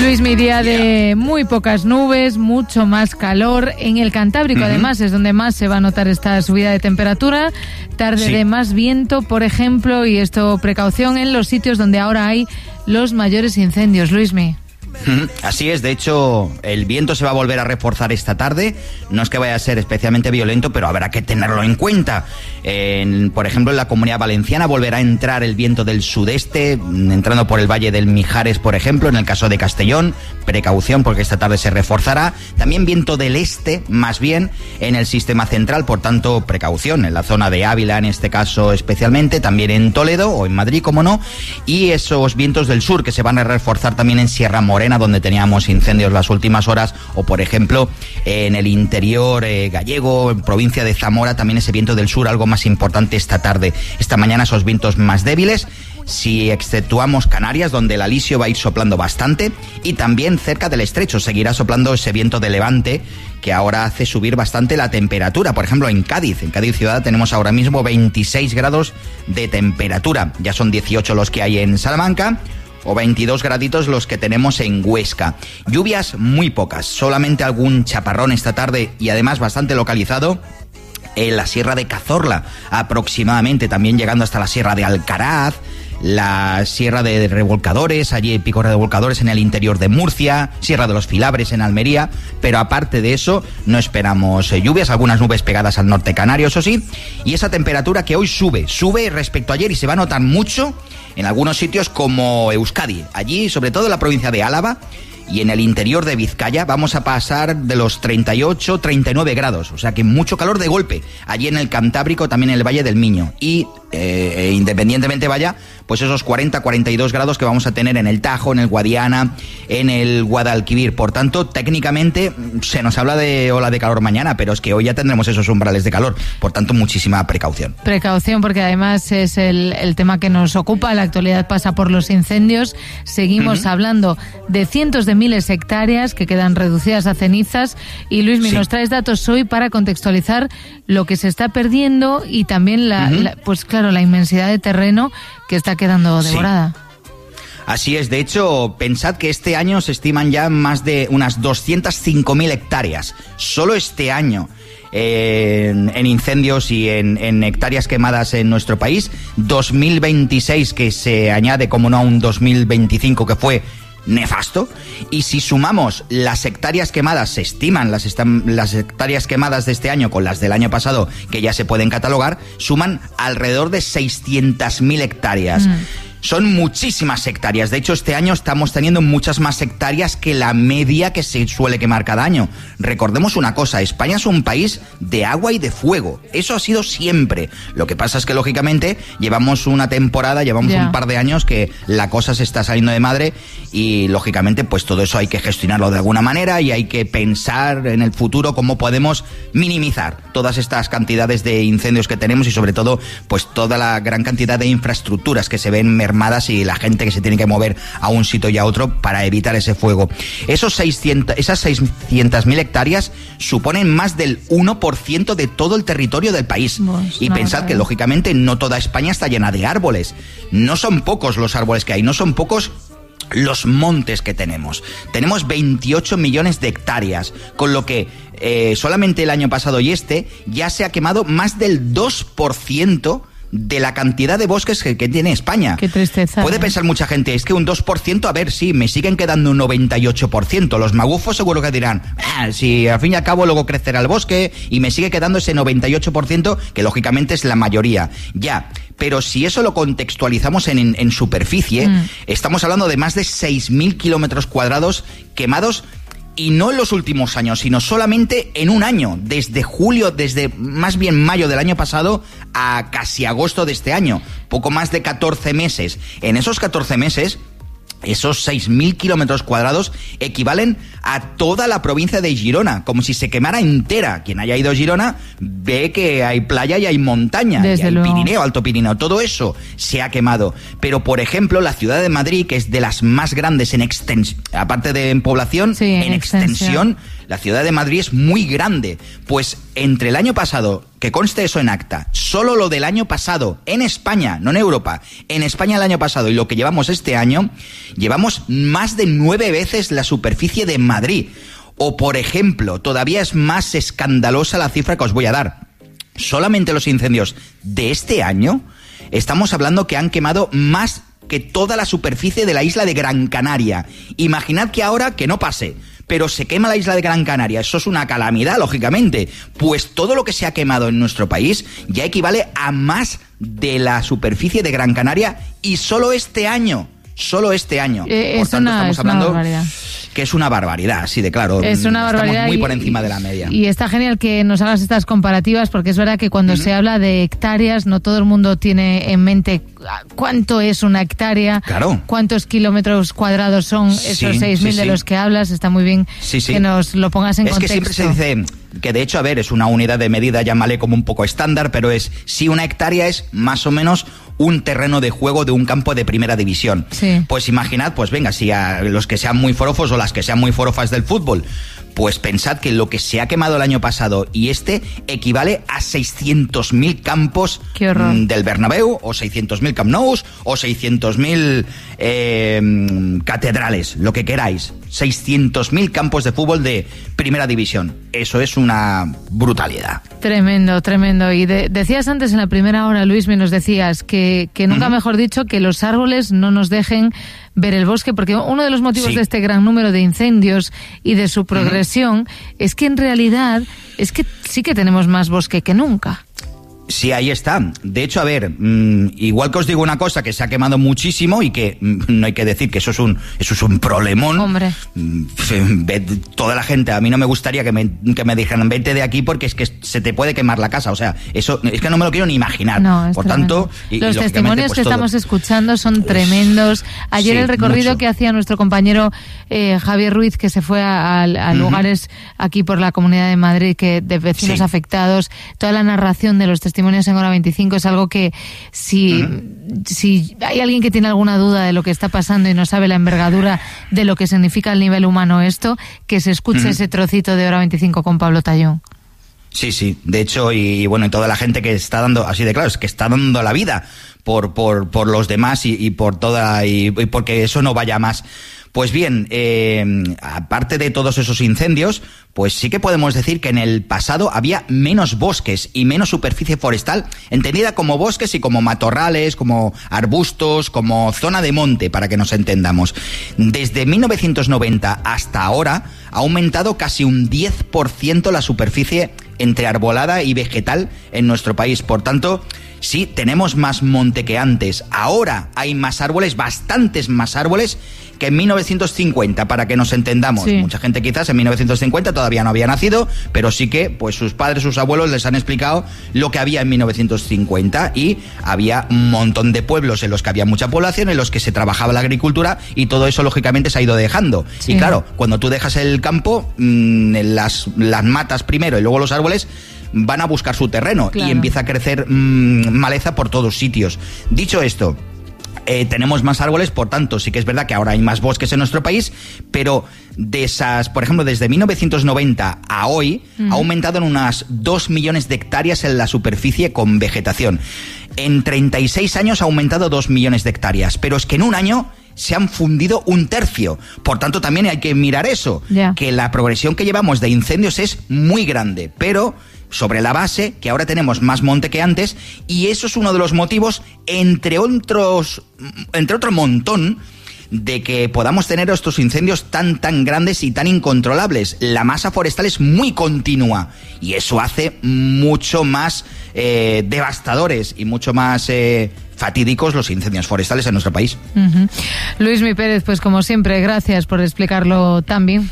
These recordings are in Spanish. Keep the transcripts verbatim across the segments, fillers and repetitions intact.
Luis, mi día de muy pocas nubes, mucho más calor. En el Cantábrico, uh-huh. además, es donde más se va a notar esta subida de temperatura. Tarde sí. de más viento, por ejemplo, y esto, precaución en los sitios donde ahora hay los mayores incendios. Luismi. Así es, de hecho, el viento se va a volver a reforzar esta tarde. No es que vaya a ser especialmente violento, pero habrá que tenerlo en cuenta. En, por ejemplo, en la Comunidad Valenciana volverá a entrar el viento del sudeste, entrando por el Valle del Mijares, por ejemplo. En el caso de Castellón, precaución porque esta tarde se reforzará. También viento del este, más bien, en el sistema central, por tanto, precaución. En la zona de Ávila, en este caso especialmente, también en Toledo o en Madrid, como no. Y esos vientos del sur que se van a reforzar también en Sierra Morena, donde teníamos incendios las últimas horas, o por ejemplo en el interior eh, gallego, en provincia de Zamora, también ese viento del sur, algo más importante esta tarde. Esta mañana esos vientos más débiles, si exceptuamos Canarias, donde el alisio va a ir soplando bastante, y también cerca del estrecho seguirá soplando ese viento de levante que ahora hace subir bastante la temperatura. Por ejemplo, en Cádiz, en Cádiz ciudad tenemos ahora mismo veintiséis grados de temperatura, ya son dieciocho los que hay en Salamanca, o veintidós graditos los que tenemos en Huesca. Lluvias muy pocas, solamente algún chaparrón esta tarde y además bastante localizado en la Sierra de Cazorla, aproximadamente, también llegando hasta la Sierra de Alcaraz, la Sierra de Revolcadores, allí Picos de Revolcadores en el interior de Murcia, Sierra de los Filabres en Almería, pero aparte de eso no esperamos eh, lluvias, algunas nubes pegadas al norte canario, eso sí, y esa temperatura que hoy sube, sube respecto a ayer y se va a notar mucho en algunos sitios como Euskadi, allí sobre todo en la provincia de Álava, y en el interior de Vizcaya vamos a pasar de los treinta y ocho, treinta y nueve grados, o sea que mucho calor de golpe, allí en el Cantábrico, también en el Valle del Miño, y eh, independientemente vaya, pues esos cuarenta, cuarenta y dos grados que vamos a tener en el Tajo, en el Guadiana, en el Guadalquivir. Por tanto, técnicamente se nos habla de ola de calor mañana, pero es que hoy ya tendremos esos umbrales de calor, por tanto muchísima precaución. Precaución porque además es el, el tema que nos ocupa, la actualidad pasa por los incendios, seguimos uh-huh. hablando de cientos de miles de hectáreas que quedan reducidas a cenizas, y Luis, sí. nos traes datos hoy para contextualizar lo que se está perdiendo y también la, uh-huh. la pues claro, la inmensidad de terreno que está quedando devorada. Sí. Así es, de hecho, pensad que este año se estiman ya más de unas doscientas cinco mil hectáreas, solo este año. En, en incendios y en, en hectáreas quemadas en nuestro país, dos mil veintiséis que se añade como no a un dos mil veinticinco que fue nefasto, y si sumamos las hectáreas quemadas, se estiman las, estam- las hectáreas quemadas de este año con las del año pasado, que ya se pueden catalogar, suman alrededor de seiscientas mil hectáreas. Mm. Son muchísimas hectáreas. De hecho, este año estamos teniendo muchas más hectáreas que la media que se suele quemar cada año. Recordemos una cosa, España es un país de agua y de fuego. Eso ha sido siempre. Lo que pasa es que, lógicamente, llevamos una temporada, llevamos yeah. un par de años que la cosa se está saliendo de madre y, lógicamente, pues todo eso hay que gestionarlo de alguna manera y hay que pensar en el futuro cómo podemos minimizar todas estas cantidades de incendios que tenemos y, sobre todo, pues toda la gran cantidad de infraestructuras que se ven mermadas y la gente que se tiene que mover a un sitio y a otro para evitar ese fuego. Esos seiscientos, esas seiscientas mil hectáreas suponen más del uno por ciento de todo el territorio del país. Pues y pensad que, lógicamente, no toda España está llena de árboles. No son pocos los árboles que hay, no son pocos los montes que tenemos. Tenemos veintiocho millones de hectáreas, con lo que eh, solamente el año pasado y este ya se ha quemado más del dos por ciento de la cantidad de bosques que, que tiene España. Qué tristeza. Puede ¿eh? pensar mucha gente, es que un dos por ciento, a ver, sí, me siguen quedando un noventa y ocho por ciento. Los magufos seguro que dirán, ah, si al fin y al cabo luego crecerá el bosque y me sigue quedando ese noventa y ocho por ciento, que lógicamente es la mayoría. Ya, pero si eso lo contextualizamos en, en, en superficie, mm. estamos hablando de más de seis mil kilómetros cuadrados quemados. Y no en los últimos años, sino solamente en un año, desde julio, desde más bien mayo del año pasado a casi agosto de este año, poco más de catorce meses. En esos catorce meses, esos seis mil kilómetros cuadrados equivalen a toda la provincia de Girona, como si se quemara entera. Quien haya ido a Girona ve que hay playa y hay montaña, desde y hay luego. Pirineo, Alto Pirineo, todo eso se ha quemado. Pero, por ejemplo, la ciudad de Madrid, que es de las más grandes en extensión, aparte de en población, sí, en, en extensión, extensión, la ciudad de Madrid es muy grande. Pues entre el año pasado, que conste eso en acta, solo lo del año pasado, en España, no en Europa, en España el año pasado y lo que llevamos este año, llevamos más de nueve veces la superficie de Madrid. O, por ejemplo, todavía es más escandalosa la cifra que os voy a dar. Solamente los incendios de este año, estamos hablando que han quemado más que toda la superficie de la isla de Gran Canaria. Imaginad que ahora, que no pase, pero se quema la isla de Gran Canaria. Eso es una calamidad, lógicamente. Pues todo lo que se ha quemado en nuestro país ya equivale a más de la superficie de Gran Canaria y solo este año. Solo este año. Eh, Por es tanto, una, estamos es una hablando barbaridad. que es una barbaridad, sí, de claro. Es una barbaridad. Estamos muy por y, encima de la media. Y está genial que nos hagas estas comparativas, porque es verdad que cuando uh-huh. se habla de hectáreas, no todo el mundo tiene en mente cuánto es una hectárea, claro. cuántos kilómetros cuadrados son esos sí, seis mil sí, de sí. los que hablas. Está muy bien sí, sí. que nos lo pongas en es contexto. Es que siempre se dice que, de hecho, a ver, es una unidad de medida, llámale como un poco estándar, pero es, si una hectárea es más o menos un terreno de juego de un campo de primera división. Sí. Pues imaginad, pues venga, si a los que sean muy forofos o las que sean muy forofas del fútbol, pues pensad que lo que se ha quemado el año pasado y este equivale a seiscientos mil campos del Bernabéu, o seiscientos mil Camp Nous, o seiscientos mil eh, catedrales, lo que queráis. seiscientos mil campos de fútbol de primera división. Eso es una brutalidad. Tremendo, tremendo. Y de, decías antes en la primera hora, Luis, me nos decías que, que nunca uh-huh. mejor dicho, que los árboles no nos dejen ver el bosque, porque uno de los motivos sí. de este gran número de incendios y de su progresión uh-huh. es que en realidad es que sí que tenemos más bosque que nunca. Sí, ahí está. De hecho, a ver, mmm, igual que os digo una cosa, que se ha quemado muchísimo y que mmm, no hay que decir que eso es un eso es un problemón. Hombre. Mmm, toda la gente, a mí no me gustaría que me, que me dijeran vete de aquí porque es que se te puede quemar la casa. O sea, eso es que no me lo quiero ni imaginar. No, Por tanto, y, los y testimonios pues, que todo. estamos escuchando son tremendos. Ayer sí, el recorrido mucho. que hacía nuestro compañero eh, Javier Ruiz, que se fue a, a, a uh-huh. lugares aquí por la Comunidad de Madrid, que de vecinos sí. afectados, toda la narración de los testimonios en Hora veinticinco es algo que si, uh-huh. si hay alguien que tiene alguna duda de lo que está pasando y no sabe la envergadura de lo que significa al nivel humano esto, que se escuche uh-huh. ese trocito de Hora veinticinco con Pablo Tallón. Sí, sí, de hecho, y, y bueno, y toda la gente que está dando, así de claro, es que está dando la vida por por por los demás y, y por toda, y, y porque eso no vaya más. Pues bien, eh, aparte de todos esos incendios, pues sí que podemos decir que en el pasado había menos bosques y menos superficie forestal, entendida como bosques y como matorrales, como arbustos, como zona de monte, para que nos entendamos. Desde mil novecientos noventa hasta ahora ha aumentado casi un diez por ciento la superficie entre arbolada y vegetal en nuestro país. Por tanto, sí, tenemos más monte que antes. Ahora hay más árboles, bastantes más árboles que en mil novecientos cincuenta, para que nos entendamos. Sí. Mucha gente quizás en mil novecientos cincuenta todavía no había nacido, pero sí que pues sus padres, sus abuelos les han explicado lo que había en mil novecientos cincuenta, y había un montón de pueblos en los que había mucha población, en los que se trabajaba la agricultura, y todo eso lógicamente se ha ido dejando. Sí. Y claro, cuando tú dejas el campo, mmm, las, las matas primero y luego los árboles van a buscar su terreno, claro. Y empieza a crecer mmm, maleza por todos sitios. Dicho esto, Eh, tenemos más árboles, por tanto, sí que es verdad que ahora hay más bosques en nuestro país, pero de esas, por ejemplo, desde mil novecientos noventa a hoy, uh-huh. ha aumentado en unas dos millones de hectáreas en la superficie con vegetación. En treinta y seis años ha aumentado dos millones de hectáreas, pero es que en un año se han fundido un tercio. Por tanto, también hay que mirar eso, yeah. que la progresión que llevamos de incendios es muy grande, pero sobre la base que ahora tenemos más monte que antes, y eso es uno de los motivos, entre otros, entre otro montón, de que podamos tener estos incendios tan tan grandes y tan incontrolables. La masa forestal es muy continua y eso hace mucho más eh, devastadores y mucho más eh, fatídicos los incendios forestales en nuestro país. Uh-huh. Luismi Pérez, pues como siempre, gracias por explicarlo tan bien.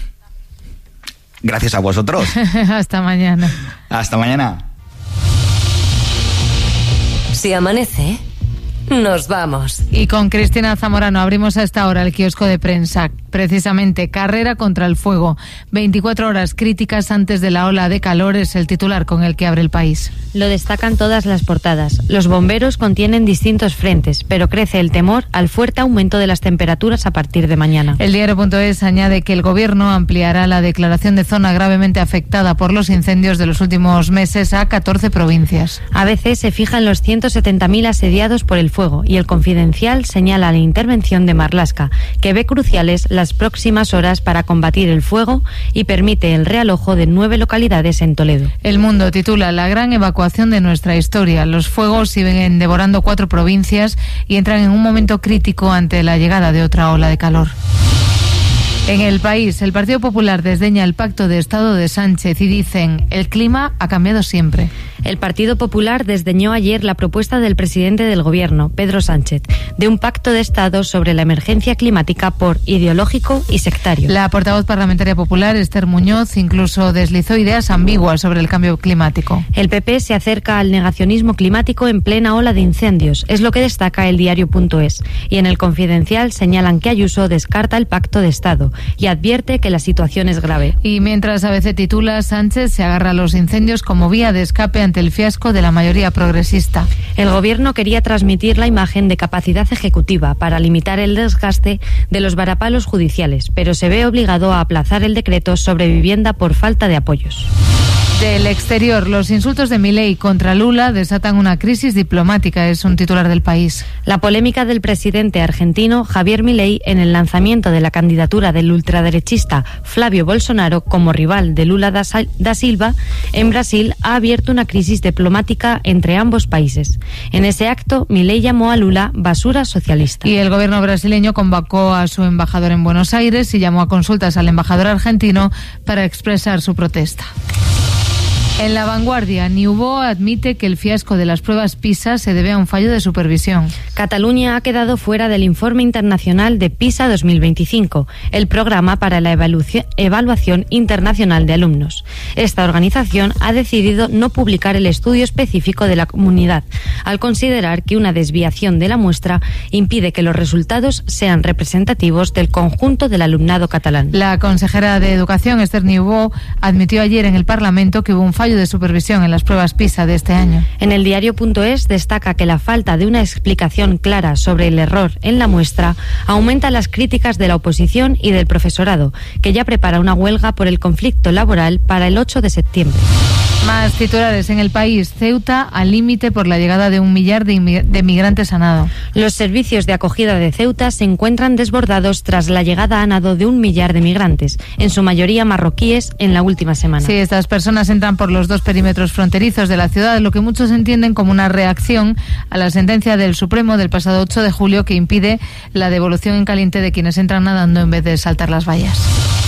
Gracias a vosotros. Hasta mañana. Hasta mañana. Si amanece, nos vamos. Y con Cristina Zamorano abrimos a esta hora el kiosco de prensa. Precisamente, carrera contra el fuego. veinticuatro horas críticas antes de la ola de calor es el titular con el que abre El País. Lo destacan todas las portadas. Los bomberos contienen distintos frentes, pero crece el temor al fuerte aumento de las temperaturas a partir de mañana. El diario.es añade que el gobierno ampliará la declaración de zona gravemente afectada por los incendios de los últimos meses a catorce provincias. A B C se fija en los ciento setenta mil asediados por el fuego y el Confidencial señala la intervención de Marlaska, que ve cruciales las próximas horas para combatir el fuego y permite el realojo de nueve localidades en Toledo. El Mundo titula La gran evacuación de nuestra historia. Los fuegos siguen devorando cuatro provincias y entran en un momento crítico ante la llegada de otra ola de calor. En El País, el Partido Popular desdeña el pacto de Estado de Sánchez y dicen, el clima ha cambiado siempre. El Partido Popular desdeñó ayer la propuesta del presidente del Gobierno, Pedro Sánchez, de un pacto de Estado sobre la emergencia climática por ideológico y sectario. La portavoz parlamentaria popular, Esther Muñoz, incluso deslizó ideas ambiguas sobre el cambio climático. El P P se acerca al negacionismo climático en plena ola de incendios, es lo que destaca el diario.es. Y en el Confidencial señalan que Ayuso descarta el pacto de Estado y advierte que la situación es grave. Y mientras A B C titula, Sánchez se agarra a los incendios como vía de escape ante el fiasco de la mayoría progresista. El gobierno quería transmitir la imagen de capacidad ejecutiva para limitar el desgaste de los varapalos judiciales, pero se ve obligado a aplazar el decreto sobre vivienda por falta de apoyos. Del exterior, los insultos de Milei contra Lula desatan una crisis diplomática, es un titular del País. La polémica del presidente argentino Javier Milei en el lanzamiento de la candidatura del ultraderechista Flavio Bolsonaro como rival de Lula da Silva en Brasil ha abierto una crisis diplomática entre ambos países. En ese acto, Milei llamó a Lula basura socialista. Y el gobierno brasileño convocó a su embajador en Buenos Aires y llamó a consultas al embajador argentino para expresar su protesta. En La Vanguardia, Niubó admite que el fiasco de las pruebas PISA se debe a un fallo de supervisión. Cataluña ha quedado fuera del informe internacional de PISA dos mil veinticinco, el programa para la evaluación internacional de alumnos. Esta organización ha decidido no publicar el estudio específico de la comunidad, al considerar que una desviación de la muestra impide que los resultados sean representativos del conjunto del alumnado catalán. La consejera de Educación, Esther Niubó, admitió ayer en el Parlamento que hubo un fallo de supervisión en las pruebas PISA de este año. En el diario.es destaca que la falta de una explicación clara sobre el error en la muestra aumenta las críticas de la oposición y del profesorado, que ya prepara una huelga por el conflicto laboral para el ocho de septiembre. Más titulares en El País. Ceuta al límite por la llegada de un millar de, de migrantes a nado. Los servicios de acogida de Ceuta se encuentran desbordados tras la llegada a nado de un millar de migrantes, en su mayoría marroquíes, en la última semana. Sí, estas personas entran por los dos perímetros fronterizos de la ciudad, lo que muchos entienden como una reacción a la sentencia del Supremo del pasado ocho de julio que impide la devolución en caliente de quienes entran nadando en vez de saltar las vallas.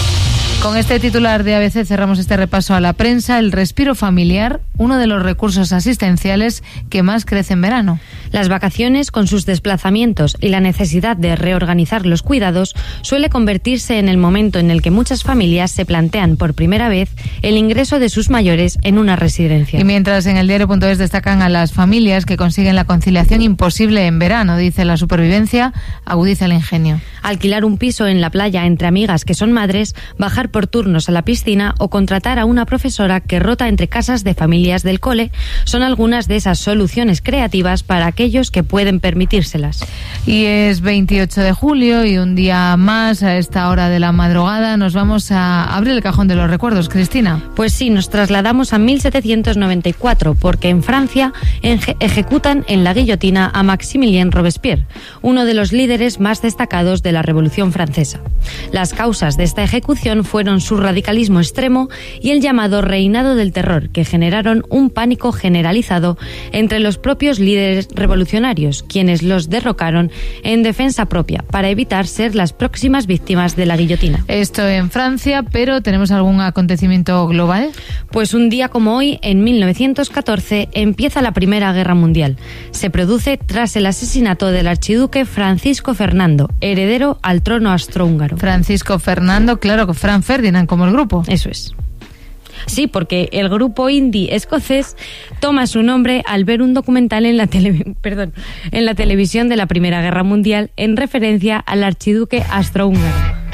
Con este titular de A B C cerramos este repaso a la prensa. El respiro familiar, uno de los recursos asistenciales que más crece en verano. Las vacaciones, con sus desplazamientos y la necesidad de reorganizar los cuidados, suele convertirse en el momento en el que muchas familias se plantean por primera vez el ingreso de sus mayores en una residencia. Y mientras en el diario.es destacan a las familias que consiguen la conciliación imposible en verano, dice la supervivencia agudiza el ingenio. Alquilar un piso en la playa entre amigas que son madres, bajar por turnos a la piscina o contratar a una profesora que rota entre casas de familias del cole son algunas de esas soluciones creativas para aquellos que pueden permitírselas. Y es veintiocho de julio y un día más a esta hora de la madrugada nos vamos a abrir el cajón de los recuerdos, Cristina. Pues sí, nos trasladamos a mil setecientos noventa y cuatro porque en Francia enge- ejecutan en la guillotina a Maximilien Robespierre, uno de los líderes más destacados de la Revolución Francesa. Las causas de esta ejecución fueron su radicalismo extremo y el llamado reinado del terror, que generaron un pánico generalizado entre los propios líderes revolucionarios, quienes los derrocaron en defensa propia para evitar ser las próximas víctimas de la guillotina. Esto en Francia, pero ¿tenemos algún acontecimiento global? Pues un día como hoy, en mil novecientos catorce, empieza la Primera Guerra Mundial. Se produce tras el asesinato del archiduque Francisco Fernando, heredero al trono austrohúngaro. Francisco Fernando, claro, Fran Ferdinand como el grupo. Eso es. Sí, porque el grupo indie escocés toma su nombre al ver un documental en la, tele, perdón, en la televisión de la Primera Guerra Mundial en referencia al archiduque austrohúngaro.